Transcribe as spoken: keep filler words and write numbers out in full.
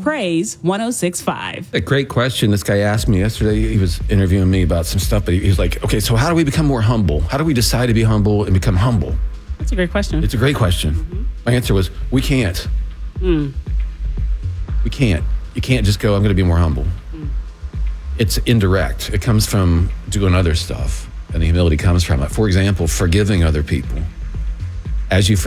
Praise one oh six point five. A great question. This guy asked me yesterday. He was interviewing me about some stuff, but he was like, okay, so how do we become more humble? How do we decide to be humble and become humble? That's a great question. It's a great question. Mm-hmm. My answer was, we can't. Mm. We can't. You can't just go, I'm going to be more humble. Mm. It's indirect. It comes from doing other stuff, and the humility comes from it. For example, forgiving other people. As you